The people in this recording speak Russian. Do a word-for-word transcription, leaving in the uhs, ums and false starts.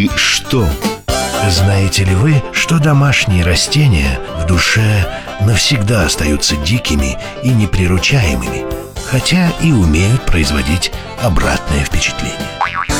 И что? Знаете ли вы, что домашние растения в душе навсегда остаются дикими и неприручаемыми, хотя и умеют производить обратное впечатление?